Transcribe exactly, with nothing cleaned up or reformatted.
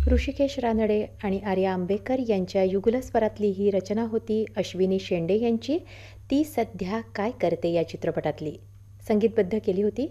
ऋषिकेश रानडे आणि आर्या आंबेकर यांच्या युगलस्वरातली ही रचना होती अश्विनी शेंडे यांची. ती सध्या काय करते या चित्रपटातली. संगीतबद्ध केली होती